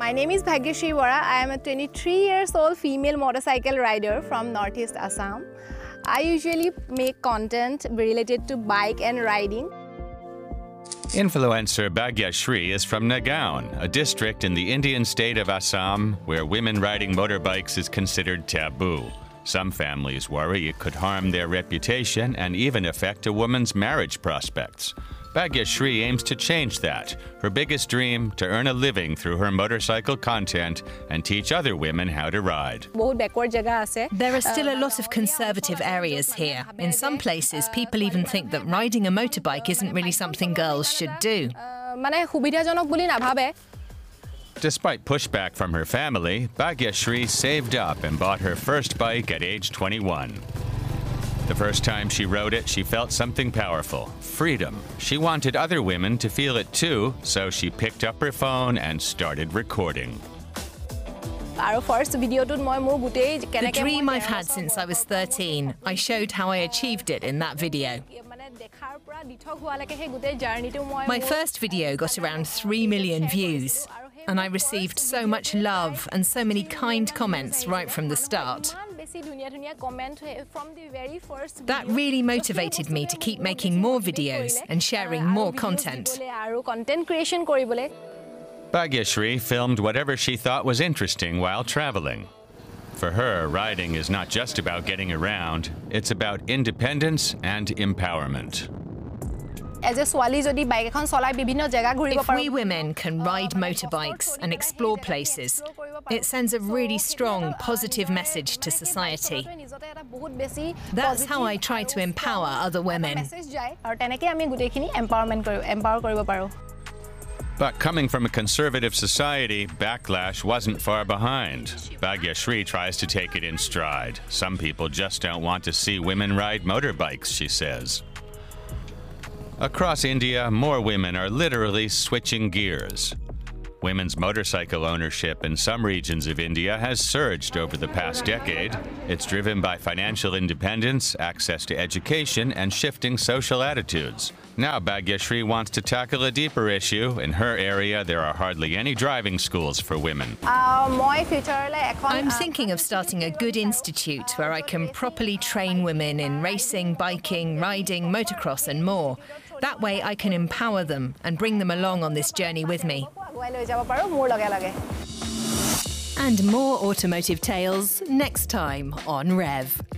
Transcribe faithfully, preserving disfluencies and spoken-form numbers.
My name is Bhagyashree Vora. I am a twenty-three years old female motorcycle rider from Northeast Assam. I usually make content related to bike and riding. Influencer Bhagyashree is from Nagaon, a district in the Indian state of Assam where women riding motorbikes is considered taboo. Some families worry it could harm their reputation and even affect a woman's marriage prospects. Bhagyashree aims to change that. Her biggest dream, to earn a living through her motorcycle content and teach other women how to ride. There are still a lot of conservative areas here. In some places, people even think that riding a motorbike isn't really something girls should do. Despite pushback from her family, Bhagyashree saved up and bought her first bike at age twenty-one. The first time she rode it, she felt something powerful, freedom. She wanted other women to feel it too, so she picked up her phone and started recording. The dream I've had since I was thirteen, I showed how I achieved it in that video. My first video got around three million views, and I received so much love and so many kind comments right from the start. That really motivated me to keep making more videos and sharing more content. Bhagyashree filmed whatever she thought was interesting while traveling. For her, riding is not just about getting around, it's about independence and empowerment. If we women can ride motorbikes and explore places, it sends a really strong, positive message to society. That's how I try to empower other women. But coming from a conservative society, backlash wasn't far behind. Bhagyashree tries to take it in stride. Some people just don't want to see women ride motorbikes, she says. Across India, more women are literally switching gears. Women's motorcycle ownership in some regions of India has surged over the past decade. It's driven by financial independence, access to education, and shifting social attitudes. Now Bhagyashree wants to tackle a deeper issue. In her area, there are hardly any driving schools for women. I'm thinking of starting a good institute where I can properly train women in racing, biking, riding, motocross, and more. That way I can empower them and bring them along on this journey with me. And more automotive tales next time on Rev.